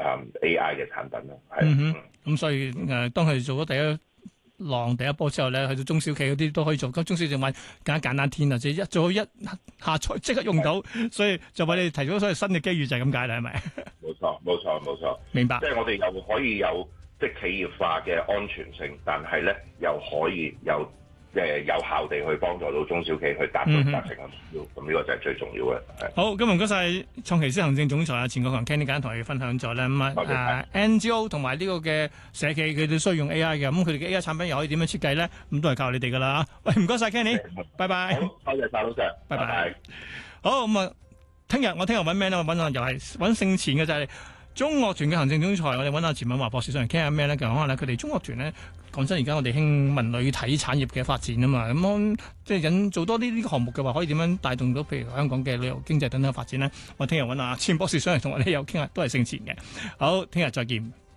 AI 嘅產品咯。 咁所以當佢做咗第一波之後咧，去到中小企嗰啲都可以做。咁中小企買簡單天啊，即係做好一下載即刻用到，所以就為你提咗所謂新嘅機遇就係咁解啦，係咪？ 冇錯， 明白。 即係我哋又可以有即係企業化嘅安全性，但係咧又可以有效地去幫助到中小企去達成嘅目標。咁呢個就係最重要嘅。 好，今日唔該晒創奇思行政總裁錢國強 Kenny 簡同我哋分享咗咧。咁NGO 同埋呢個嘅社企佢哋需要用 AI 嘅，咁佢哋嘅 AI 產品又可以點樣設計咧？咁都係靠你哋噶啦。喂，唔該晒 Kenny，拜拜。 好，多謝晒老實，拜拜。 好，咁啊，聽日揾咩咧？我揾又係揾姓錢嘅就係中樂團嘅行政總裁，我哋揾阿錢敏華博士上嚟傾下咩咧？講下咧，佢哋中樂團咧，講真，而家我哋興文旅體產業嘅發展啊嘛，咁即係做多呢個項目嘅話，可以點樣帶動到譬如香港嘅旅遊經濟等等嘅發展咧？我聽日揾阿錢博士上嚟同我哋又傾下，都係姓錢嘅。好，聽日再見。